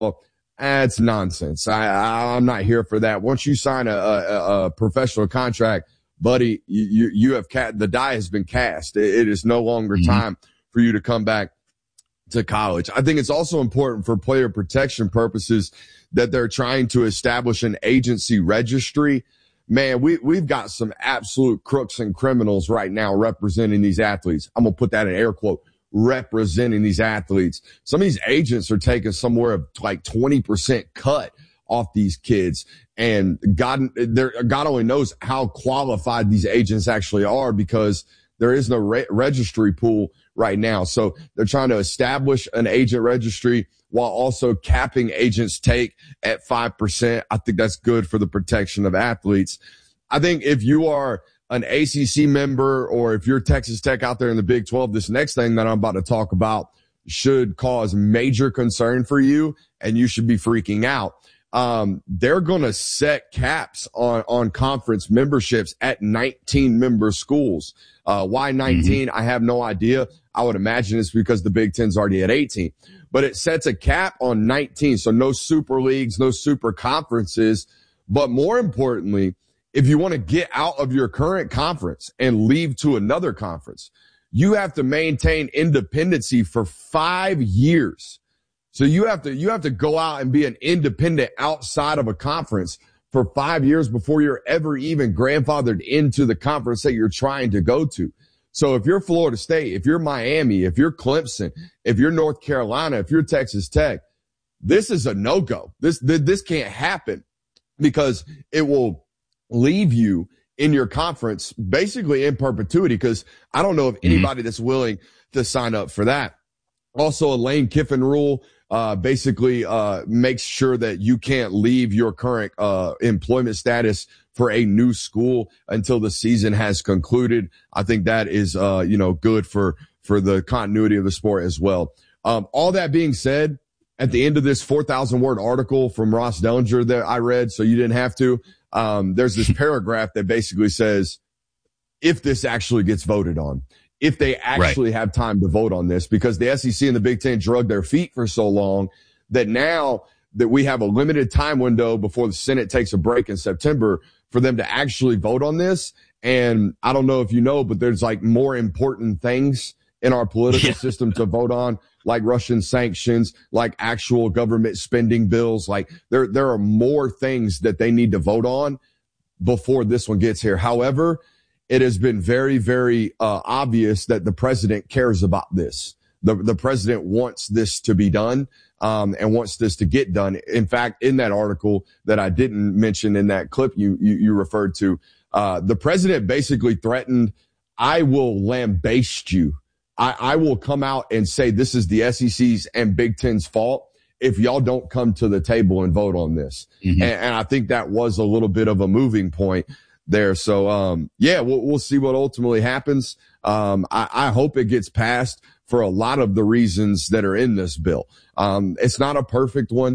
That's nonsense. I'm not here for that. Once you sign a professional contract, buddy, you have the die has been cast. It is no longer time for you to come back to college. I think it's also important for player protection purposes that they're trying to establish an agency registry. Man, we've got some absolute crooks and criminals right now representing these athletes. I'm going to put that in air quote, representing these athletes. Some of these agents are taking somewhere of like 20% cut off these kids. And God only knows how qualified these agents actually are, because there is no registry pool right now. So they're trying to establish an agent registry while also capping agents' take at 5%. I think that's good for the protection of athletes. I think if you are an ACC member, or if you're Texas Tech out there in the Big 12, this next thing that I'm about to talk about should cause major concern for you, and you should be freaking out. They're going to set caps on conference memberships at 19 member schools. Why 19? I have no idea. I would imagine it's because the Big Ten's already at 18, but it sets a cap on 19. So no super leagues, no super conferences. But more importantly, if you want to get out of your current conference and leave to another conference, you have to maintain independency for 5 years. So you have to go out and be an independent outside of a conference for 5 years before you're ever even grandfathered into the conference that you're trying to go to. So if you're Florida State, if you're Miami, if you're Clemson, if you're North Carolina, if you're Texas Tech, this is a no-go. This can't happen, because it will leave you in your conference basically in perpetuity, because I don't know of anybody that's willing to sign up for that. Also, a Lane Kiffin rule basically makes sure that you can't leave your current employment status for a new school until the season has concluded. I think that is good for the continuity of the sport as well. All that being said, at the end of this 4,000 word article from Ross Dellinger that I read, so you didn't have to, there's this paragraph that basically says, if this actually gets voted on, if they actually have time to vote on this, because the SEC and the Big Ten drug their feet for so long that now that we have a limited time window before the Senate takes a break in September for them to actually vote on this. And I don't know if you know, but there's like more important things in our political system to vote on, like Russian sanctions, like actual government spending bills. Like there are more things that they need to vote on before this one gets here. However, it has been very, very obvious that the president cares about this. The president wants this to be done, and wants this to get done. In fact, in that article that I didn't mention in that clip you referred to, the president basically threatened, I will lambaste you. I will come out and say this is the SEC's and Big Ten's fault if y'all don't come to the table and vote on this. And I think that was a little bit of a moving point there. So, we'll see what ultimately happens. I hope it gets passed for a lot of the reasons that are in this bill. It's not a perfect one.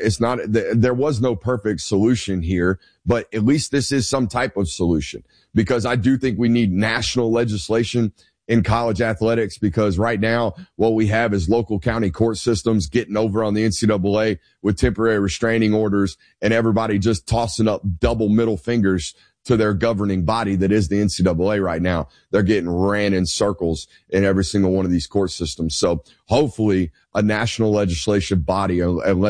There was no perfect solution here, but at least this is some type of solution, because I do think we need national legislation in college athletics, because right now what we have is local county court systems getting over on the NCAA with temporary restraining orders, and everybody just tossing up double middle fingers to their governing body that is the NCAA right now. They're getting ran in circles in every single one of these court systems. So hopefully a national legislation body and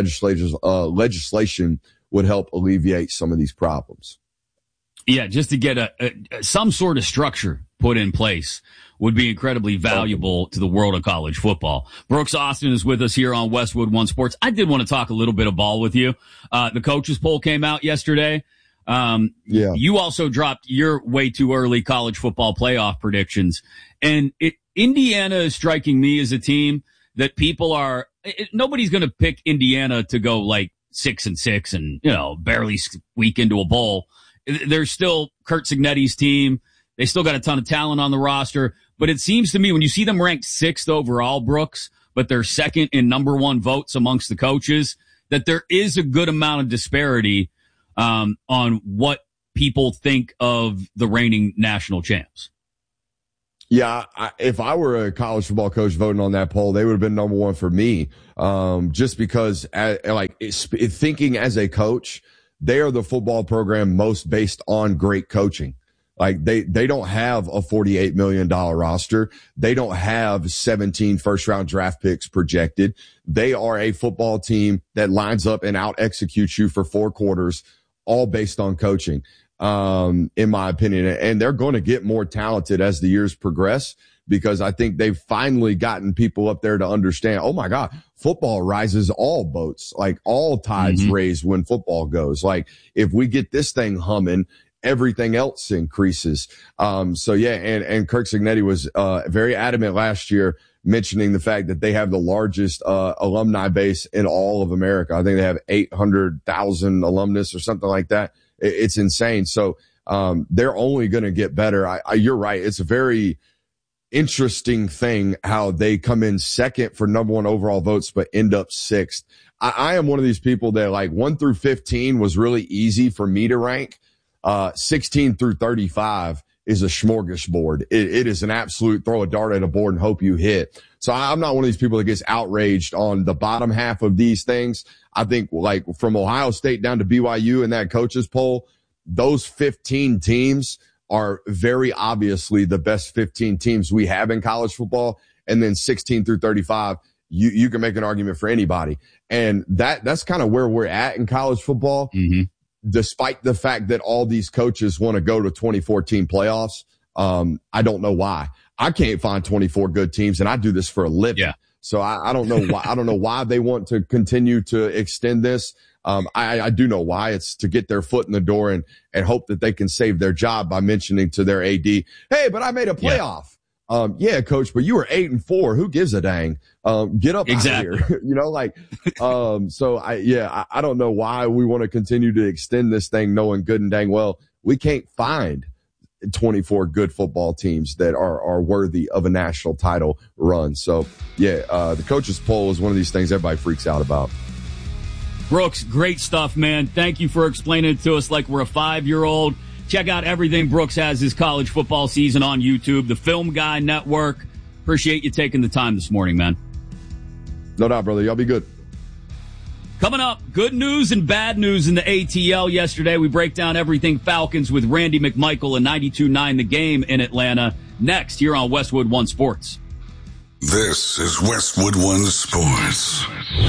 legislation would help alleviate some of these problems. Yeah, just to get some sort of structure put in place would be incredibly valuable to the world of college football. Brooks Austin is with us here on Westwood One Sports. I did want to talk a little bit of ball with you. The coaches poll came out yesterday. You also dropped your way too early college football playoff predictions. And Indiana is striking me as a team that nobody's going to pick Indiana to go like 6-6 and, barely squeak into a bowl. There's still Kurt Cignetti's team. They still got a ton of talent on the roster, but it seems to me when you see them ranked 6th overall, Brooks, but they're second in number 1 votes amongst the coaches, that there is a good amount of disparity on what people think of the reigning national champs. Yeah, if I were a college football coach voting on that poll, they would have been number one for me. Just because, thinking as a coach, they are the football program most based on great coaching. Like they don't have a $48 million roster. They don't have 17 first round draft picks projected. They are a football team that lines up and out executes you for 4 quarters, all based on coaching. In my opinion, and they're going to get more talented as the years progress, because I think they've finally gotten people up there to understand, oh my God, football rises all boats, like all tides raise when football goes. Like if we get this thing humming, everything else increases. So yeah, and Kirk Cignetti was, very adamant last year, mentioning the fact that they have the largest, alumni base in all of America. I think they have 800,000 alumnus or something like that. It's insane. So, they're only going to get better. You're right. It's a very interesting thing how they come in second for number 1 overall votes, but end up 6th. I am one of these people that like 1 through 15 was really easy for me to rank. 16 through 35 is a smorgasbord. It is an absolute throw a dart at a board and hope you hit. So I'm not one of these people that gets outraged on the bottom half of these things. I think like from Ohio State down to BYU in that coaches poll, those 15 teams are very obviously the best 15 teams we have in college football. And then 16 through 35, you can make an argument for anybody. And that's kind of where we're at in college football. Despite the fact that all these coaches want to go to 2014 playoffs. I don't know why. I can't find 24 good teams, and I do this for a living. Yeah. So I don't know why. I don't know why they want to continue to extend this. I do know why. It's to get their foot in the door and hope that they can save their job by mentioning to their AD, hey, but I made a playoff. Yeah, coach, but you were 8-4. Who gives a dang? Get up out of here. You know, like, so I don't know why we want to continue to extend this thing knowing good and dang well we can't find 24 good football teams that are worthy of a national title run. So yeah, the coaches poll is one of these things everybody freaks out about. Brooks, great stuff, man. Thank you for explaining it to us like we're a 5-year-old. Check out everything Brooks has this college football season on YouTube, the Film Guy Network. Appreciate you taking the time this morning, man. No doubt, brother. Y'all be good. Coming up, good news and bad news in the ATL yesterday. We break down everything Falcons with Randy McMichael and 92.9 The Game in Atlanta. Next, here on Westwood One Sports. This is Westwood One Sports.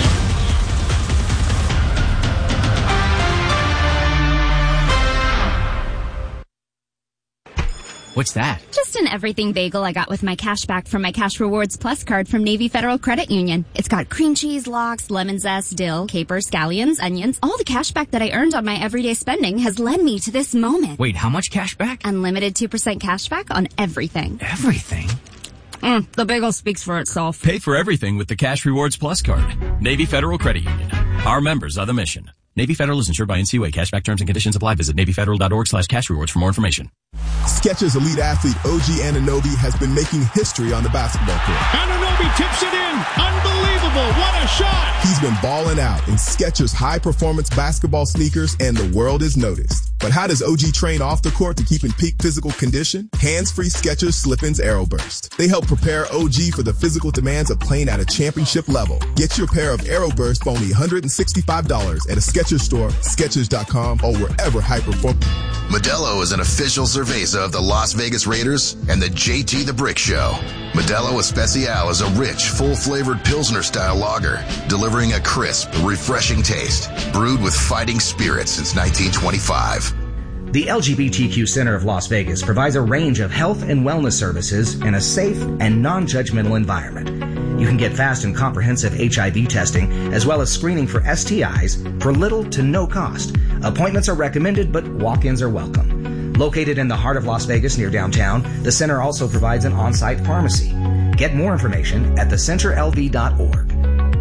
What's that? Just an everything bagel I got with my cash back from my Cash Rewards Plus card from Navy Federal Credit Union. It's got cream cheese, lox, lemon zest, dill, capers, scallions, onions. All the cash back that I earned on my everyday spending has led me to this moment. Wait, how much cash back? Unlimited 2% cash back on everything. Everything? The bagel speaks for itself. Pay for everything with the Cash Rewards Plus card. Navy Federal Credit Union. Our members are the mission. Navy Federal is insured by NCUA. Cashback terms and conditions apply. Visit NavyFederal.org/cash rewards for more information. Skechers elite athlete OG Anunoby has been making history on the basketball court. Anunoby tips it in. Unbelievable. What a shot. He's been balling out in Skechers high-performance basketball sneakers, and the world is noticed. But how does OG train off the court to keep in peak physical condition? Hands-free Skechers Slip-ins Aeroburst. They help prepare OG for the physical demands of playing at a championship level. Get your pair of Aeroburst for only $165 at a Skechers store, Skechers.com, or wherever high-performance. Modelo is an official cerveza of the Las Vegas Raiders and the JT the Brick Show. Modelo Especial is a rich, full-flavored Pilsner-style lager, delivering a crisp, refreshing taste, brewed with fighting spirit since 1925. The LGBTQ Center of Las Vegas provides a range of health and wellness services in a safe and non-judgmental environment. You can get fast and comprehensive HIV testing as well as screening for STIs for little to no cost. Appointments are recommended, but walk-ins are welcome. Located in the heart of Las Vegas near downtown, the center also provides an on-site pharmacy. Get more information at thecenterlv.org.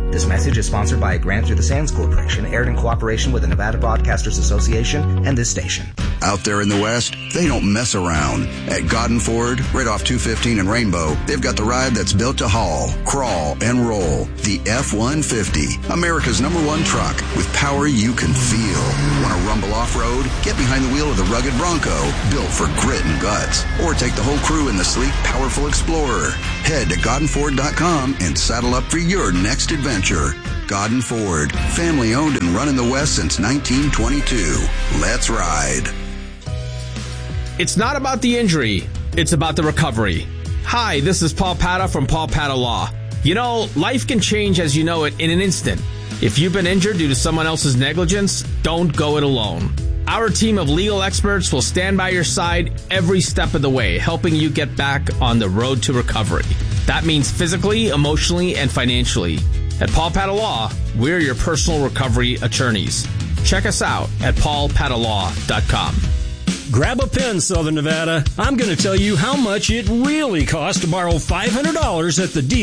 This message is sponsored by a grant through the Sands Corporation, aired in cooperation with the Nevada Broadcasters Association and this station. Out there in the West, they don't mess around. At Godden Ford, right off 215 and Rainbow, they've got the ride that's built to haul, crawl, and roll. The F-150, America's #1 truck with power you can feel. Want to rumble off-road? Get behind the wheel of the rugged Bronco, built for grit and guts. Or take the whole crew in the sleek, powerful Explorer. Head to GoddenFord.com and saddle up for your next adventure. Godden Ford, family owned and run in the West since 1922. Let's ride. It's not about the injury, it's about the recovery. Hi, this is Paul Pata from Paul Pata Law. You know, life can change as you know it in an instant. If you've been injured due to someone else's negligence, don't go it alone. Our team of legal experts will stand by your side every step of the way, helping you get back on the road to recovery. That means physically, emotionally, and financially. At Paul Pata Law, we're your personal recovery attorneys. Check us out at paulpatalaw.com. Grab a pen, Southern Nevada. I'm going to tell you how much it really costs to borrow $500 at the